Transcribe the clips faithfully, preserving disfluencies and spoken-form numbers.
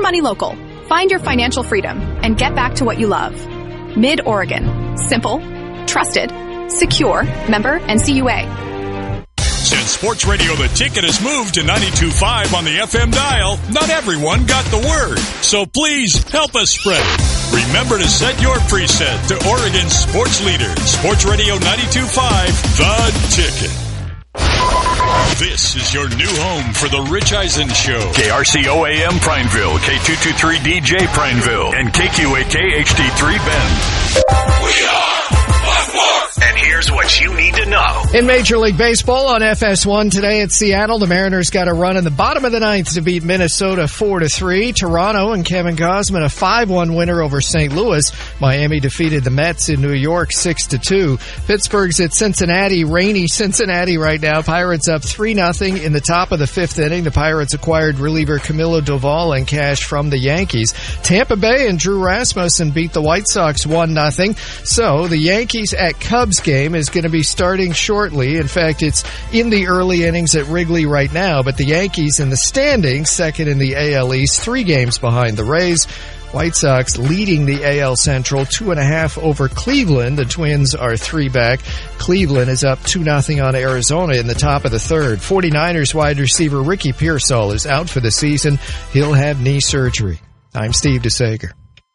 money local. Find your financial freedom and get back to what you love. Mid-Oregon. Simple, trusted, secure, member N C U A. Since Sports Radio The Ticket has moved to ninety-two point five on the F M dial, not everyone got the word. So please help us spread it. Remember to set your preset to Oregon's sports leader, Sports Radio ninety-two point five, The Ticket. This is your new home for the Rich Eisen Show. K R C O A M Prineville, K two twenty-three D J Prineville, and K Q A K H D three Bend. We are Blackmore. And here's what you need to know. In Major League Baseball on F S one today at Seattle, the Mariners got a run in the bottom of the ninth to beat Minnesota four to three. Toronto and Kevin Gausman a five one winner over Saint Louis. Miami defeated the Mets in New York six to two. Pittsburgh's at Cincinnati, rainy Cincinnati right now. Pirates up three nothing in the top of the fifth inning. The Pirates acquired reliever Camilo Doval and cash from the Yankees. Tampa Bay and Drew Rasmussen beat the White Sox one nothing. So the Yankees at Cubs game is going to be starting shortly. In fact, it's in the early innings at Wrigley right now, but the Yankees in the standings, second in the A L East, three games behind the Rays. White Sox leading the A L Central two and a half over Cleveland. The Twins are three back. Cleveland is up two nothing on Arizona in the top of the third. 49ers wide receiver Ricky Pearsall is out for the season. He'll have knee surgery. I'm Steve DeSager.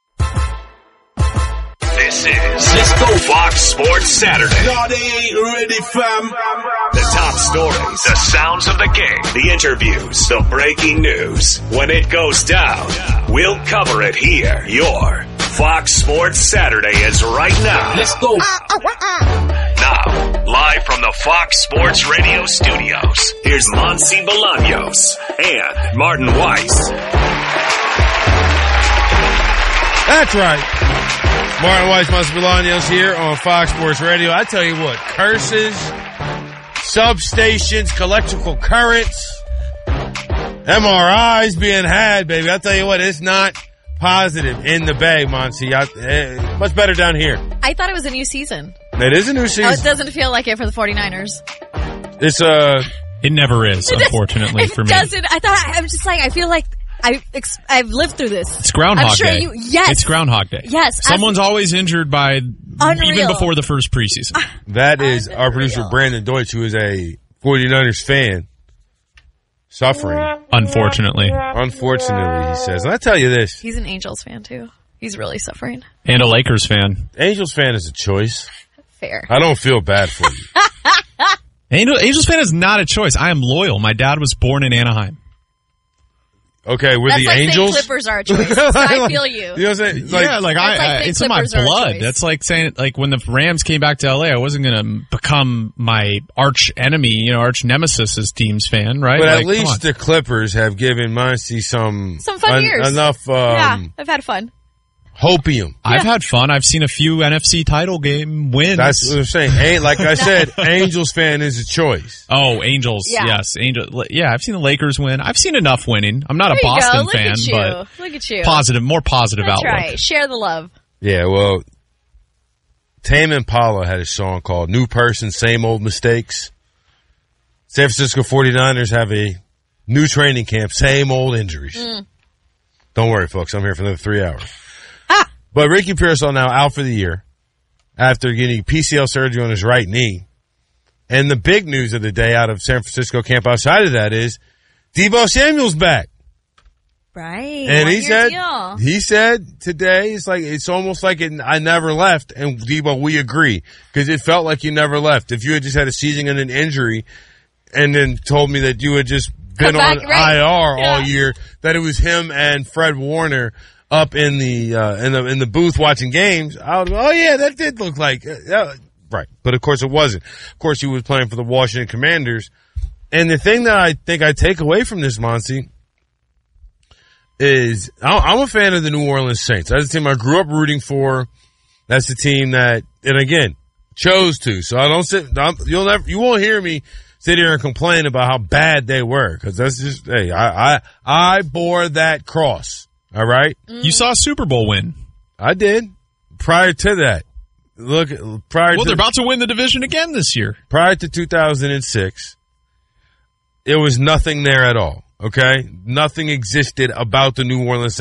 This is Cisco Fox Sports Saturday. No, they ain't ready, fam. The top stories, the sounds of the game, the interviews, the breaking news. When it goes down, we'll cover it here. Your Fox Sports Saturday is right now. Let's go. Now, live from the Fox Sports Radio studios, here's Monsi Bolaños and Martin Weiss. That's right. Martin Weiss, Monsi Bolaños here on Fox Sports Radio. I tell you what, curses, substations, electrical currents, M R Is being had, baby. I tell you what, it's not positive in the Bay, Monsi. I, eh, much better down here. I thought it was a new season. It is a new season. Oh, it doesn't feel like it for the 49ers. It's uh It never is, unfortunately, it for me. It doesn't. I thought, I'm just like, I feel like I, I've lived through this. It's Groundhog I'm sure Day. You, yes. It's Groundhog Day. Yes. Someone's I've, always injured by unreal. even before the first preseason. That is unreal. Our producer, Brandon Deutsch, who is a 49ers fan, suffering. Unfortunately. Unfortunately, he says. And I tell you this. He's an Angels fan, too. He's really suffering. And a Lakers fan. Angels fan is a choice. Fair. I don't feel bad for you. Angel, Angels fan is not a choice. I am loyal. My dad was born in Anaheim. Okay, we're That's the like Angels. Saying Clippers are a choice. So I feel you. You know what I'm saying? Like, yeah, like I, like I it's in my blood. That's like saying, like when the Rams came back to L A, I wasn't going to become my arch enemy, you know, arch nemesis as team's fan, right? But like, at least the Clippers have given Muncie some some fun un- years. Enough. Um, yeah, I've had fun. Hopium. I've had fun. I've seen a few N F C title game wins. That's what I'm saying. Ain't like I said, Angels fan is a choice. Oh, Angels. Yeah. Yes, Angel. Yeah, I've seen the Lakers win. I've seen enough winning. I'm not There a you Boston go. Look fan, at you. but Look at you. positive, more positive That's outlook. right. Share the love. Yeah, well, Tame Impala had a song called New Person, Same Old Mistakes. San Francisco 49ers have a new training camp, same old injuries. Mm. Don't worry, folks. I'm here for another three hours. But Ricky Pearsall now out for the year after getting P C L surgery on his right knee. And the big news of the day out of San Francisco camp outside of that is Deebo Samuel's back. Right. And he said, deal. he said today, it's like, it's almost like it, I never left. And Deebo, we agree. Cause it felt like you never left. If you had just had a season and an injury and then told me that you had just been Come on back, right. I R Yeah. all year, that it was him and Fred Warner up in the, uh, in the, in the booth watching games, I would, oh yeah, that did look like, uh, yeah, right. But of course it wasn't. Of course he was playing for the Washington Commanders. And the thing that I think I take away from this, Monty, is I'm a fan of the New Orleans Saints. That's the team I grew up rooting for. That's the team that, and again, chose to. So I don't sit, I'm, you'll never, you won't hear me sit here and complain about how bad they were. Cause that's just, hey, I, I, I bore that cross. All right. Mm. You saw a Super Bowl win. I did. Prior to that, look, prior Well, to, they're about to win the division again this year. prior to two thousand six, it was nothing there at all. Okay. Nothing existed about the New Orleans